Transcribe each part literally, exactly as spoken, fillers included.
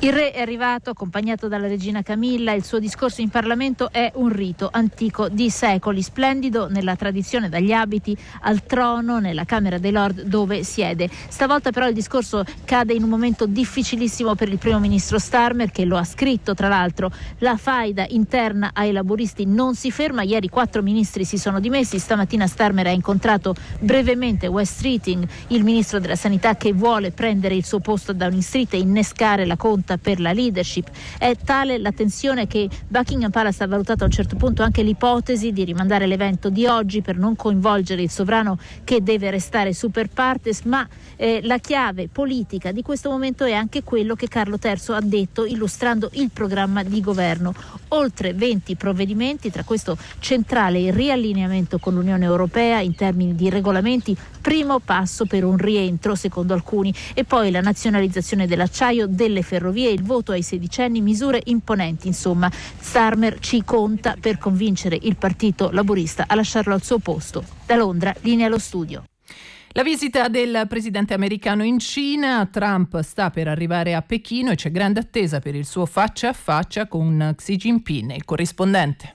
Il re è arrivato accompagnato dalla regina Camilla. Il suo discorso in Parlamento è un rito antico di secoli, splendido nella tradizione, dagli abiti al trono nella Camera dei Lord dove siede. Stavolta però il discorso cade in un momento difficilissimo per il primo ministro Starmer, che lo ha scritto tra l'altro. La faida interna ai laburisti non si ferma. Ieri quattro ministri si sono dimessi. Stamattina Starmer ha incontrato brevemente Wes Keating, il ministro della sanità, che vuole prendere il suo posto a Downing Street e innescare la conta per la leadership. È tale la tensione che Buckingham Palace ha valutato a un certo punto anche l'ipotesi di rimandare l'evento di oggi per non coinvolgere il sovrano, che deve restare super partes, ma eh, la chiave politica di questo momento è anche quello che Carlo terzo ha detto illustrando il programma di governo. Oltre venti provvedimenti, tra questo centrale il riallineamento con l'Unione Europea in termini di regolamenti, primo passo per un rientro secondo alcuni, e poi la nazionalizzazione dell'acciaio, delle ferrovie, il voto ai sedicenni, misure imponenti. Insomma, Starmer ci conta per convincere il partito laburista a lasciarlo al suo posto. Da Londra, linea allo studio. La visita del presidente americano in Cina. Trump sta per arrivare a Pechino e c'è grande attesa per il suo faccia a faccia con Xi Jinping. Il corrispondente.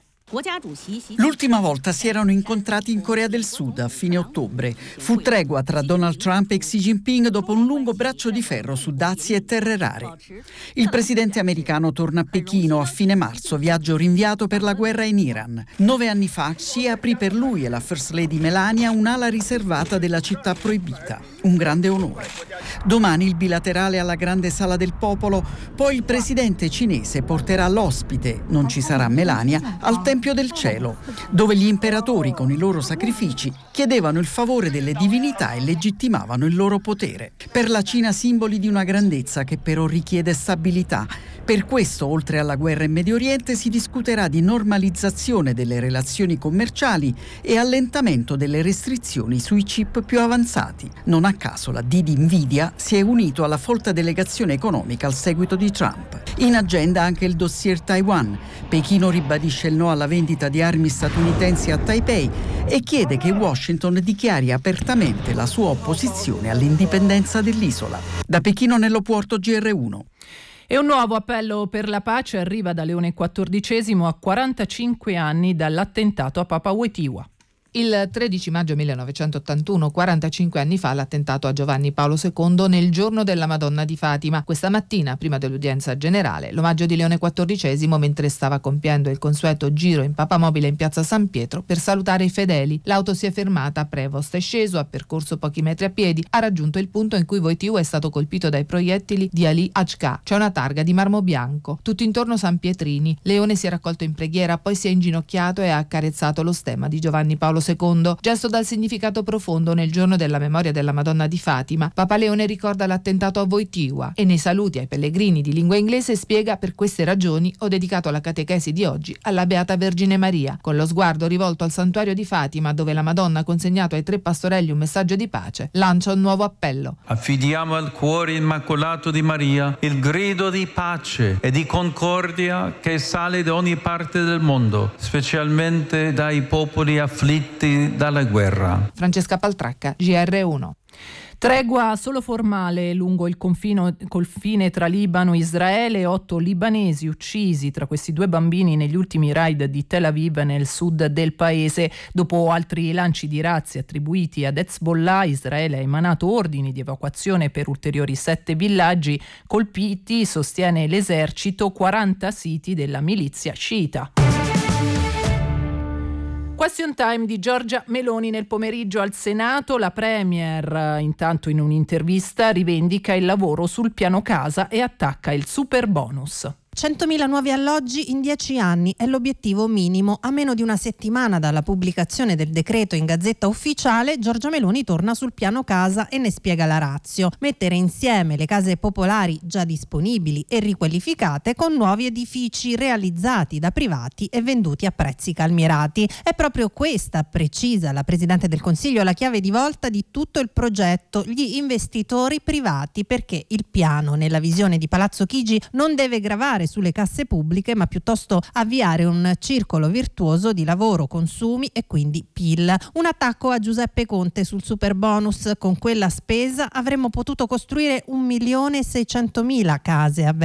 L'ultima volta si erano incontrati in Corea del Sud a fine ottobre. Fu tregua tra Donald Trump e Xi Jinping dopo un lungo braccio di ferro su dazi e terre rare. Il presidente americano torna a Pechino a fine marzo, viaggio rinviato per la guerra in Iran. Nove anni fa Xi aprì per lui e la First Lady Melania un'ala riservata della città proibita. Un grande onore. Domani il bilaterale alla Grande Sala del Popolo, poi il presidente cinese porterà l'ospite, non ci sarà Melania, al Tempio del Cielo, dove gli imperatori con i loro sacrifici chiedevano il favore delle divinità e legittimavano il loro potere. Per la Cina simboli di una grandezza che però richiede stabilità. Per questo, oltre alla guerra in Medio Oriente, si discuterà di normalizzazione delle relazioni commerciali e allentamento delle restrizioni sui chip più avanzati. Non a caso la D di Nvidia si è unito alla folta delegazione economica al seguito di Trump. In agenda anche il dossier Taiwan. Pechino ribadisce il no alla vendita di armi statunitensi a Taipei e chiede che Washington dichiari apertamente la sua opposizione all'indipendenza dell'isola. Da Pechino Nello Puerto, G R uno. E un nuovo appello per la pace arriva da Leone quattordicesimo a quarantacinque anni dall'attentato a Papa Wojtyła. Il tredici maggio millenovecentottantuno, quarantacinque anni fa, l'attentato a Giovanni Paolo secondo nel giorno della Madonna di Fatima. Questa mattina, prima dell'udienza generale, l'omaggio di Leone quattordicesimo mentre stava compiendo il consueto giro in papamobile in piazza San Pietro per salutare i fedeli. L'auto si è fermata a Prevost, è sceso, ha percorso pochi metri a piedi, ha raggiunto il punto in cui Wojtyła è stato colpito dai proiettili di Ali Hajka. C'è una targa di marmo bianco, tutto intorno San Pietrini. Leone si è raccolto in preghiera, poi si è inginocchiato e ha accarezzato lo stemma di Giovanni Paolo secondo, gesto dal significato profondo nel giorno della memoria della Madonna di Fatima. Papa Leone ricorda l'attentato a Wojtyła e nei saluti ai pellegrini di lingua inglese spiega: per queste ragioni ho dedicato la catechesi di oggi alla Beata Vergine Maria, con lo sguardo rivolto al santuario di Fatima, dove la Madonna ha consegnato ai tre pastorelli un messaggio di pace, lancia un nuovo appello. Affidiamo al cuore immacolato di Maria il grido di pace e di concordia che sale da ogni parte del mondo, specialmente dai popoli afflitti dalla guerra. Francesca Paltracca, G R uno. Tregua solo formale lungo il confino, confine tra Libano e Israele. Otto libanesi uccisi, tra questi due bambini, negli ultimi raid di Tel Aviv nel sud del paese. Dopo altri lanci di razzi attribuiti ad Hezbollah, Israele ha emanato ordini di evacuazione per ulteriori sette villaggi colpiti, sostiene l'esercito, quaranta siti della milizia sciita. Question time di Giorgia Meloni nel pomeriggio al Senato. La Premier, intanto, in un'intervista rivendica il lavoro sul piano casa e attacca il super bonus. centomila nuovi alloggi in dieci anni è l'obiettivo minimo. A meno di una settimana dalla pubblicazione del decreto in Gazzetta Ufficiale, Giorgia Meloni torna sul piano casa e ne spiega la ratio: mettere insieme le case popolari già disponibili e riqualificate con nuovi edifici realizzati da privati e venduti a prezzi calmierati. È proprio questa, precisa la Presidente del Consiglio, la chiave di volta di tutto il progetto: gli investitori privati, perché il piano, nella visione di Palazzo Chigi, non deve gravare sulle casse pubbliche, ma piuttosto avviare un circolo virtuoso di lavoro, consumi e quindi P I L. Un attacco a Giuseppe Conte sul super bonus: con quella spesa avremmo potuto costruire un milione e seicentomila case,